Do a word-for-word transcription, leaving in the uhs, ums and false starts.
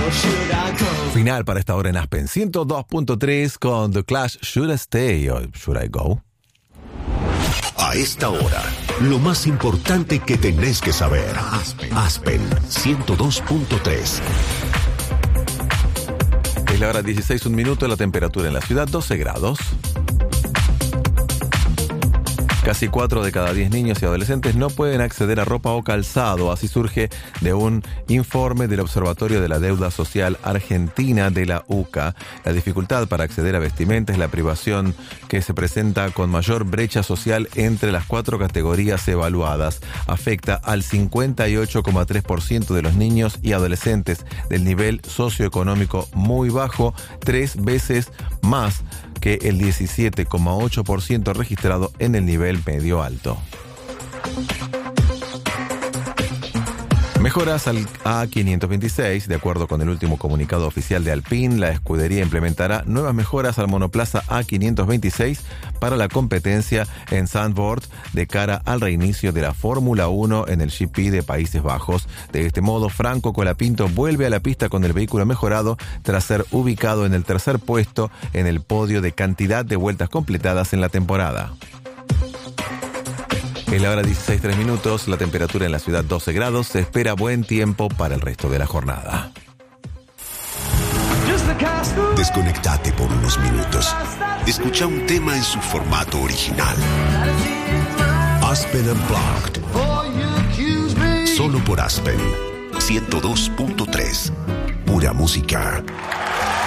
Final para esta hora en Aspen ciento dos punto tres con The Clash, Should I Stay or Should I Go? A esta hora, lo más importante que tenés que saber. Aspen, Aspen ciento dos punto tres. Es la hora dieciséis, un minuto, la temperatura en la ciudad doce grados. Casi cuatro de cada diez niños y adolescentes no pueden acceder a ropa o calzado. Así surge de un informe del Observatorio de la Deuda Social Argentina de la U C A. La dificultad para acceder a vestimenta es la privación que se presenta con mayor brecha social entre las cuatro categorías evaluadas. Afecta al cincuenta y ocho coma tres por ciento de los niños y adolescentes del nivel socioeconómico muy bajo, tres veces más que el diecisiete coma ocho por ciento registrado en el nivel medio alto. Mejoras al A quinientos veintiséis. De acuerdo con el último comunicado oficial de Alpine, la escudería implementará nuevas mejoras al monoplaza A quinientos veintiséis para la competencia en Zandvoort de cara al reinicio de la Fórmula uno en el G P de Países Bajos. De este modo, Franco Colapinto vuelve a la pista con el vehículo mejorado tras ser ubicado en el tercer puesto en el podio de cantidad de vueltas completadas en la temporada. Es la hora dieciséis, tres minutos, la temperatura en la ciudad doce grados, se espera buen tiempo para el resto de la jornada. Desconectate por unos minutos. Escucha un tema en su formato original. Aspen Unplugged. Solo por Aspen ciento dos punto tres. Pura música.